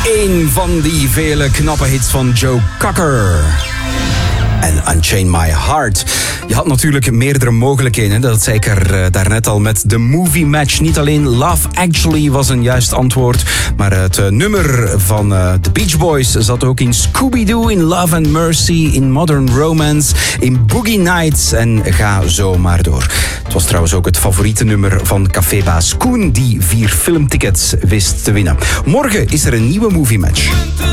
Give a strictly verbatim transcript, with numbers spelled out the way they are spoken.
Eén van die vele knappe hits van Joe Cocker. En Unchain My Heart. Je had natuurlijk meerdere mogelijkheden. Dat zei ik er uh, daarnet al met de movie match. Niet alleen Love Actually was een juist antwoord. Maar het uh, nummer van uh, The Beach Boys zat ook in Scooby-Doo, in Love and Mercy, in Modern Romance, in Boogie Nights en ga zo maar door. Het was trouwens ook het favoriete nummer van cafébaas Koen, die vier filmtickets wist te winnen. Morgen is er een nieuwe movie match.